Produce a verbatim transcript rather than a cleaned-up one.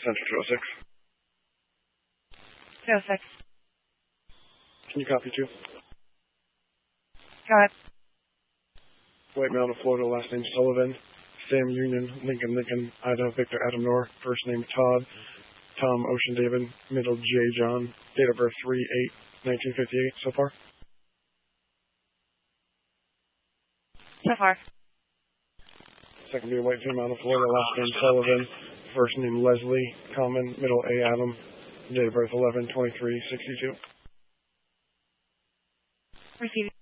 Center two oh six. two oh six. Can you copy too? Go ahead. White Mountain, Florida, last name Sullivan. Sam Union, Lincoln, Lincoln, Ida, Victor, Adam, Nor, first name Todd. Tom, Ocean, David, middle J, John. Date of birth three eight nineteen fifty-eight so far? So far. Second be White Mountain, Florida, last name Sullivan. First name Leslie, common, middle A, Adam. Date of birth eleven twenty-three sixty-two. Receiving.